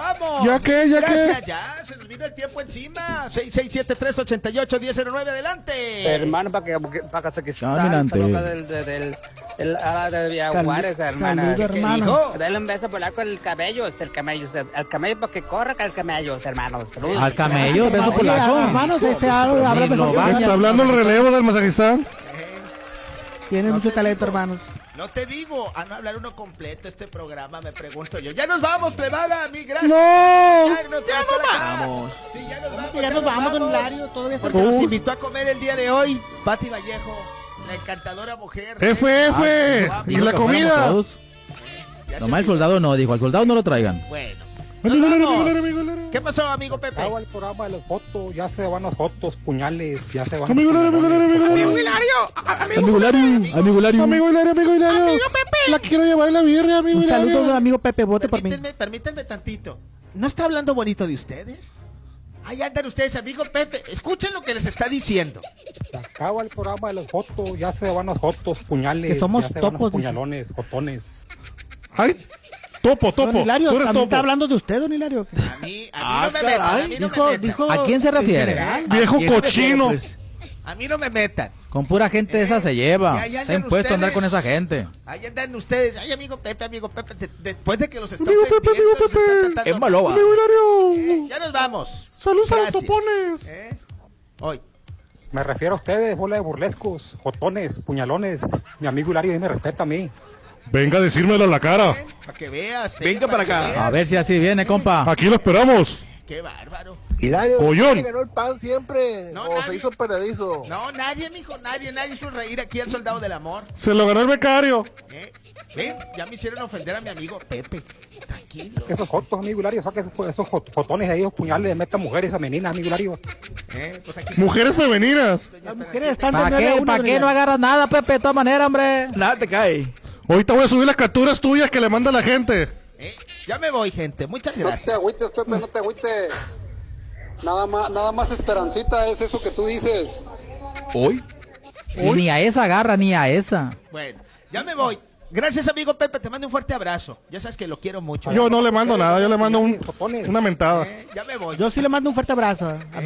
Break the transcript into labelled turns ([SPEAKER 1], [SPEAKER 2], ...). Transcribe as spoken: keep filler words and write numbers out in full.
[SPEAKER 1] vamos.
[SPEAKER 2] ¿Ya qué? ¿Ya
[SPEAKER 1] Gracias,
[SPEAKER 2] qué?
[SPEAKER 1] ya, se nos vino el tiempo encima. seis seis siete tres ocho ocho uno cero cero nueve, adelante.
[SPEAKER 3] Hermano, para que, para que se quita
[SPEAKER 4] Adelante.
[SPEAKER 3] loca del, del, del, el, a la de Villajuárez, hermano.
[SPEAKER 5] Saludos, hermano.
[SPEAKER 3] Dale un beso polaco al camello, es el camello, al camello para que corra al camello, hermano. Saludos.
[SPEAKER 4] Al camello, beso
[SPEAKER 5] Oye,
[SPEAKER 4] polaco.
[SPEAKER 5] hermanos, este habla habla
[SPEAKER 4] Ni lo
[SPEAKER 5] mejor que
[SPEAKER 4] baña.
[SPEAKER 5] yo.
[SPEAKER 2] Está hablando el relevo del Mazajistán.
[SPEAKER 5] Tiene
[SPEAKER 1] No
[SPEAKER 5] mucho
[SPEAKER 1] te
[SPEAKER 5] talento,
[SPEAKER 1] digo.
[SPEAKER 5] hermanos.
[SPEAKER 1] No te digo, a no hablar uno completo este programa, me pregunto yo. Ya nos vamos, plebada, mi gran.
[SPEAKER 2] ¡No!
[SPEAKER 1] Ya, no te vas a la cara.
[SPEAKER 4] vamos.
[SPEAKER 1] Sí, ya nos vamos.
[SPEAKER 5] Ya nos vamos, don Hilario, todavía está.
[SPEAKER 1] Porque nos
[SPEAKER 2] Uh.
[SPEAKER 1] invitó a comer el día de hoy Pati Vallejo, la encantadora mujer.
[SPEAKER 2] F, F.
[SPEAKER 1] Ah,
[SPEAKER 2] ¿Y
[SPEAKER 1] dijo
[SPEAKER 2] la
[SPEAKER 4] que fuéramos
[SPEAKER 2] comida?
[SPEAKER 4] todos.
[SPEAKER 1] Ya se
[SPEAKER 4] Nomás el
[SPEAKER 1] olvidó.
[SPEAKER 4] soldado no, dijo, al soldado no lo traigan.
[SPEAKER 1] Bueno.
[SPEAKER 2] Amigo
[SPEAKER 1] Nos
[SPEAKER 2] Hilario,
[SPEAKER 1] vamos.
[SPEAKER 2] amigo Hilario, amigo Hilario.
[SPEAKER 1] ¿Qué pasó, amigo Pepe?
[SPEAKER 3] Acaba el programa de las fotos, ya se van las fotos, puñales, ya se van
[SPEAKER 2] Amigo Hilario, amigo Hilario, amigo Hilario.
[SPEAKER 4] Amigo Hilario, amigo Hilario.
[SPEAKER 2] Amigo Hilario, amigo Hilario. Amigo Pepe. La quiero llevar en la birria, amigo
[SPEAKER 5] Un
[SPEAKER 2] Hilario.
[SPEAKER 5] saludo, amigo Pepe, vote por mí.
[SPEAKER 1] Permítanme, permítanme tantito. ¿No está hablando bonito de ustedes? Ahí andan ustedes, amigo Pepe. Escuchen lo que les está diciendo.
[SPEAKER 3] Se acaba el programa de las fotos, ya se van las fotos, puñales,
[SPEAKER 5] Que somos
[SPEAKER 3] ya se van
[SPEAKER 5] topos,
[SPEAKER 3] los
[SPEAKER 5] dice.
[SPEAKER 3] puñalones, jotones.
[SPEAKER 2] Ay, topo, topo.
[SPEAKER 5] Don Hilario,
[SPEAKER 2] Tú eres
[SPEAKER 5] ¿también está
[SPEAKER 2] topo.
[SPEAKER 5] hablando de usted, don Hilario?
[SPEAKER 1] A mí, a mí no me metan, a mí no
[SPEAKER 5] Dijo,
[SPEAKER 1] me metan.
[SPEAKER 5] dijo.
[SPEAKER 4] ¿A quién se
[SPEAKER 5] en
[SPEAKER 4] refiere?
[SPEAKER 5] general.
[SPEAKER 2] Viejo
[SPEAKER 1] ¿A quién me
[SPEAKER 2] cochino.
[SPEAKER 1] refiero, pues? A mí no me metan.
[SPEAKER 4] Con pura gente esa se lleva.
[SPEAKER 1] Ya, ya
[SPEAKER 4] Está
[SPEAKER 1] andan
[SPEAKER 4] impuesto a andar
[SPEAKER 1] ustedes.
[SPEAKER 4] con esa gente.
[SPEAKER 1] Ahí andan ustedes. Ay, amigo Pepe, amigo Pepe. de- después de que los está
[SPEAKER 2] Amigo Pepe,
[SPEAKER 1] ofendiendo,
[SPEAKER 2] amigo
[SPEAKER 1] los está
[SPEAKER 2] Pepe.
[SPEAKER 1] tratando-
[SPEAKER 4] Es maloba.
[SPEAKER 2] Amigo
[SPEAKER 1] Eh,
[SPEAKER 2] Hilario.
[SPEAKER 1] ya nos vamos.
[SPEAKER 2] Saludos a los
[SPEAKER 1] Gracias.
[SPEAKER 2] topones.
[SPEAKER 1] Eh, Hoy.
[SPEAKER 3] Me refiero a ustedes, bola de burlescos, jotones, puñalones. Mi amigo Hilario ahí me respeta a mí.
[SPEAKER 2] Venga a decírmelo a la cara.
[SPEAKER 1] Para que veas. eh,
[SPEAKER 6] Venga para
[SPEAKER 1] que
[SPEAKER 6] acá.
[SPEAKER 1] veas.
[SPEAKER 4] A ver si así viene, compa.
[SPEAKER 2] Aquí lo esperamos.
[SPEAKER 1] Qué bárbaro.
[SPEAKER 7] Hilario,
[SPEAKER 2] Collón.
[SPEAKER 7] ¿quién ganó el pan siempre?
[SPEAKER 1] No,
[SPEAKER 7] ¿O
[SPEAKER 1] nadie.
[SPEAKER 7] se hizo perdizo?
[SPEAKER 1] No, nadie, mijo, nadie, nadie hizo reír aquí al soldado del amor.
[SPEAKER 2] Se lo ganó el becario.
[SPEAKER 1] ¿Eh? Ven, ya me hicieron ofender a mi amigo Pepe. Tranquilo.
[SPEAKER 3] Esos jotos, amigo Hilario, saca esos, esos jot- jotones ahí, esos puñales, de meta mujeres femeninas, amigo Hilario.
[SPEAKER 1] Eh, pues aquí
[SPEAKER 2] Mujeres femeninas.
[SPEAKER 5] Las mujeres están de
[SPEAKER 4] ¿Para
[SPEAKER 5] nueve a
[SPEAKER 4] qué,
[SPEAKER 5] uno,
[SPEAKER 4] ¿para
[SPEAKER 5] don
[SPEAKER 4] qué no
[SPEAKER 5] Hilario.
[SPEAKER 4] agarras nada, Pepe? De todas maneras, hombre.
[SPEAKER 6] Nada te cae.
[SPEAKER 2] Ahorita voy a subir las capturas tuyas que le manda la gente.
[SPEAKER 1] Eh, ya me voy, gente. Muchas
[SPEAKER 8] No te
[SPEAKER 1] gracias.
[SPEAKER 8] agüites, Pepe, no te agüites. Nada más, nada más esperancita es eso que tú dices.
[SPEAKER 6] Hoy.
[SPEAKER 4] Y ni a esa agarra, ni a esa.
[SPEAKER 1] Bueno, ya me voy. Gracias, amigo Pepe. Te mando un fuerte abrazo. Ya sabes que lo quiero mucho.
[SPEAKER 2] Yo no le mando nada, yo le mando un-
[SPEAKER 3] Jotones.
[SPEAKER 2] una mentada.
[SPEAKER 1] Eh, ya me voy.
[SPEAKER 5] Yo sí le mando un fuerte abrazo.